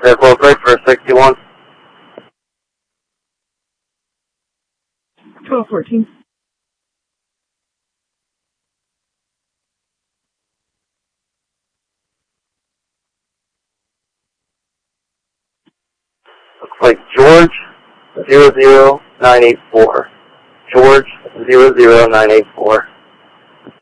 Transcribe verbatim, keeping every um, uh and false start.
Airport break for sixty-one. twelve fourteen. Looks like George zero zero nine eight four. George zero zero nine eight four.